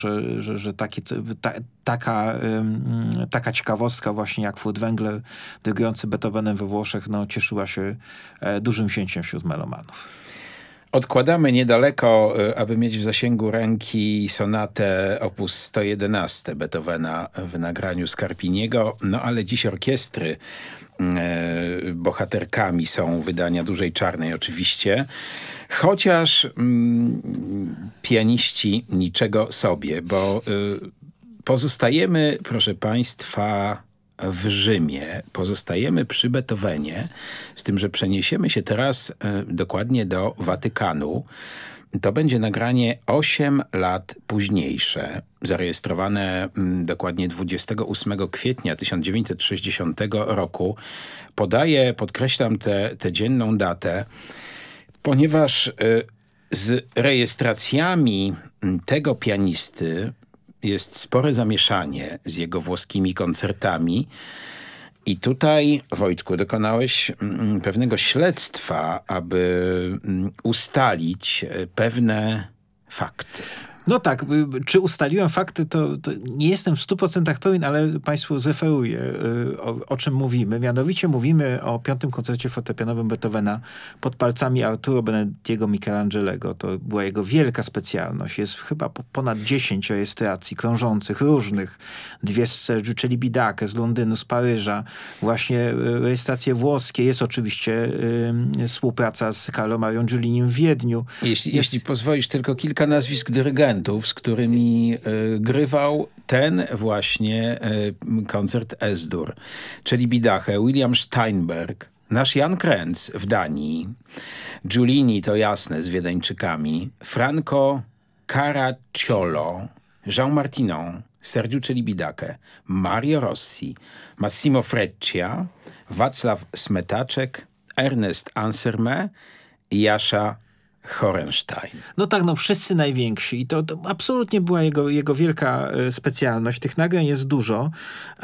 taka ciekawostka właśnie jak Furtwängler dyrygujący Beethovenem we Włoszech, no, cieszyła się dużym wzięciem wśród melomanów. Odkładamy niedaleko, aby mieć w zasięgu ręki sonatę op. 111 Beethovena w nagraniu Scarpiniego, no ale dziś orkiestry bohaterkami są wydania Dużej Czarnej oczywiście, chociaż pianiści niczego sobie, bo pozostajemy, proszę Państwa, w Rzymie. Pozostajemy przy Beethovenie, z tym, że przeniesiemy się teraz dokładnie do Watykanu. To będzie nagranie 8 lat późniejsze, zarejestrowane dokładnie 28 kwietnia 1960 roku. Podkreślam tę dzienną datę, ponieważ z rejestracjami tego pianisty jest spore zamieszanie z jego włoskimi koncertami. I tutaj, Wojtku, dokonałeś pewnego śledztwa, aby ustalić pewne fakty. No tak, czy ustaliłem fakty, to nie jestem w 100% pewien, ale Państwu zreferuję, o czym mówimy. Mianowicie mówimy o 5. koncercie fortepianowym Beethovena pod palcami Arturo Benedettiego Michelangelego. To była jego wielka specjalność. Jest chyba ponad 10 rejestracji krążących, różnych. 2 z Sergiu Celibidache, z Londynu, z Paryża. Właśnie rejestracje włoskie. Jest oczywiście współpraca z Carlo Marią Giulinim w Wiedniu. Jeśli pozwolisz, tylko kilka nazwisk dyrygentów, z którymi grywał ten właśnie koncert S-dur. Celibidache, William Steinberg, nasz Jan Krenz w Danii, Giulini, to jasne, z Wiedeńczykami, Franco Caracciolo, Jean Martinon, Sergiu Celibidache, Mario Rossi, Massimo Freccia, Wacław Smetaczek, Ernest Ansermet i Jascha Horenstein. No tak, no wszyscy najwięksi. I to absolutnie była jego wielka specjalność. Tych nagrań jest dużo.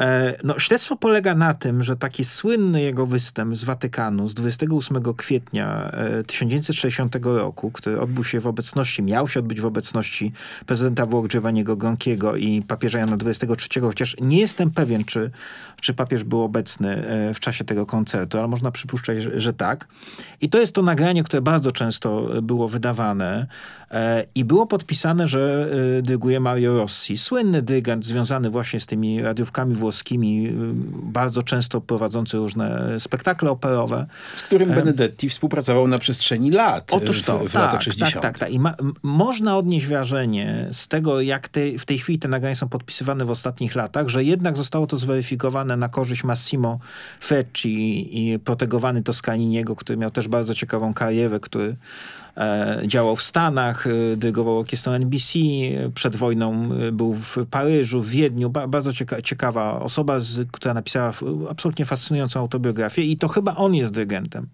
No, śledztwo polega na tym, że taki słynny jego występ z Watykanu z 28 kwietnia 1960 roku, który miał się odbyć w obecności prezydenta Włoch Giovanniego Gronchiego i papieża Jana XXIII, chociaż nie jestem pewien, czy papież był obecny w czasie tego koncertu, ale można przypuszczać, że tak. I to jest to nagranie, które bardzo często było wydawane i było podpisane, że dyryguje Mario Rossi. Słynny dyrygent związany właśnie z tymi radiówkami włoskimi, bardzo często prowadzący różne spektakle operowe. Z którym Benedetti współpracował na przestrzeni lat. Otóż to, w latach 60. Tak. I można odnieść wrażenie z tego, jak w tej chwili te nagrania są podpisywane w ostatnich latach, że jednak zostało to zweryfikowane na korzyść Massimo Frecci i protegowany Toscaniniego, który miał też bardzo ciekawą karierę, który działał w Stanach, dyrygował orkiestrą NBC, przed wojną był w Paryżu, w Wiedniu. Bardzo ciekawa osoba, która napisała absolutnie fascynującą autobiografię i to chyba on jest dyrygentem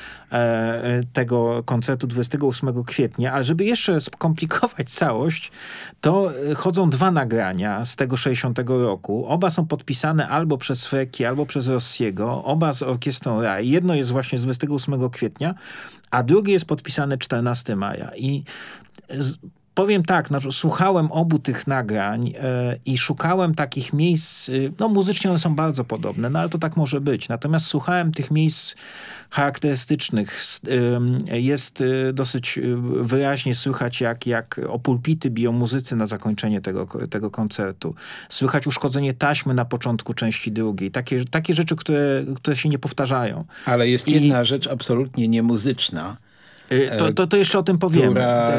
tego koncertu 28 kwietnia, ale żeby jeszcze skomplikować całość, to chodzą 2 nagrania z tego 60 roku. Oba są podpisane albo przez Frecci, albo przez Rossiego, oba z orkiestrą RAI. Jedno jest właśnie z 28 kwietnia, a drugie jest podpisane 14 maja. I powiem tak, słuchałem obu tych nagrań i szukałem takich miejsc, no muzycznie one są bardzo podobne, no ale to tak może być. Natomiast słuchałem tych miejsc charakterystycznych. Jest dosyć wyraźnie słychać, jak o pulpity biją muzycy na zakończenie tego koncertu. Słychać uszkodzenie taśmy na początku części drugiej. Takie rzeczy, które się nie powtarzają. Ale jest jedna rzecz absolutnie niemuzyczna, To jeszcze o tym powiemy.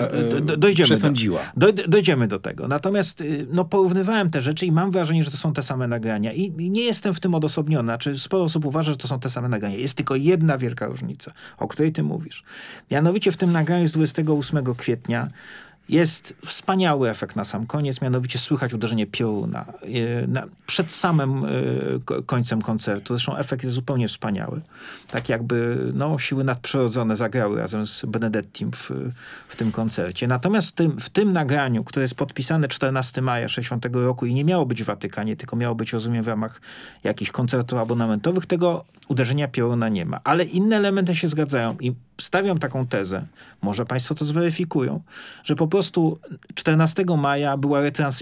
Dojdziemy do tego. Natomiast porównywałem te rzeczy i mam wrażenie, że to są te same nagrania. I nie jestem w tym odosobniony. Znaczy, sporo osób uważa, że to są te same nagrania. Jest tylko jedna wielka różnica, o której ty mówisz. Mianowicie w tym nagraniu z 28 kwietnia jest wspaniały efekt na sam koniec, mianowicie słychać uderzenie pioruna przed samym końcem koncertu. Zresztą efekt jest zupełnie wspaniały. Tak jakby siły nadprzyrodzone zagrały razem z Benedettim w tym koncercie. Natomiast w tym nagraniu, które jest podpisane 14 maja 60 roku i nie miało być w Watykanie, tylko miało być, rozumiem, w ramach jakichś koncertów abonamentowych, tego uderzenia pioruna nie ma. Ale inne elementy się zgadzają i stawiam taką tezę, może państwo to zweryfikują, że po prostu 14 maja była